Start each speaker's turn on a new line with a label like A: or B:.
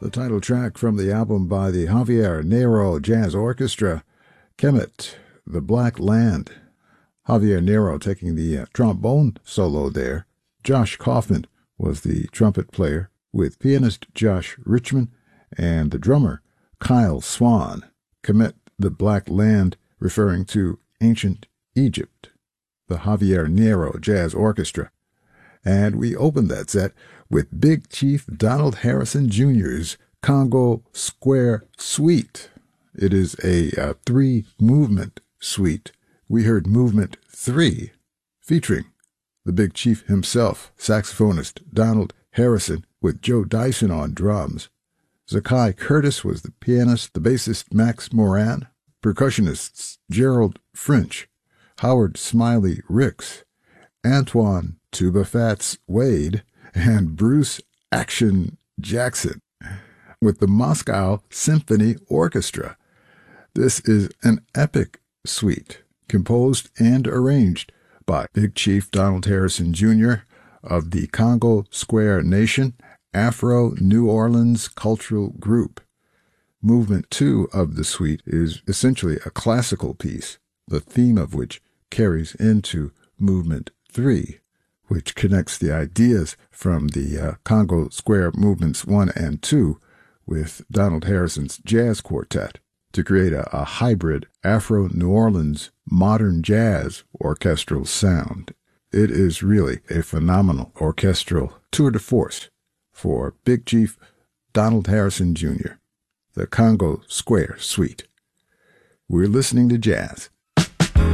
A: The title track from the album by the Javier Nero Jazz Orchestra, Kemet, The Black Land. Javier Nero taking the trombone solo there. Josh Kaufman was the trumpet player, with pianist Josh Richman and the drummer Kyle Swan. Kemet, The Black Land, referring to ancient Egypt. The Javier Nero Jazz Orchestra. And we opened that set with Big Chief Donald Harrison Jr.'s Congo Square Suite. It is a three-movement suite. We heard Movement 3, featuring the Big Chief himself, saxophonist Donald Harrison, with Joe Dyson on drums. Zakai Curtis was the pianist, the bassist Max Moran, percussionists Gerald French, Howard Smiley Ricks, Antoine Tuba Fats Wade, and Bruce Action Jackson, with the Moscow Symphony Orchestra. This is an epic suite, composed and arranged by Big Chief Donald Harrison Jr. of the Congo Square Nation Afro-New Orleans Cultural Group. Movement 2 of the suite is essentially a classical piece, the theme of which carries into Movement 3, which connects the ideas from the Congo Square Movements 1 and 2 with Donald Harrison's jazz quartet to create a hybrid Afro-New Orleans modern jazz orchestral sound. It is really a phenomenal orchestral tour de force for Big Chief Donald Harrison Jr., the Congo Square Suite. We're listening to jazz